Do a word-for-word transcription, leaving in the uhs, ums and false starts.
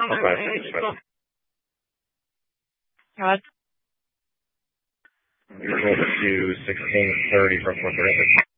Okay. Rod? You're over to sixteen thirty from Puerto Rico.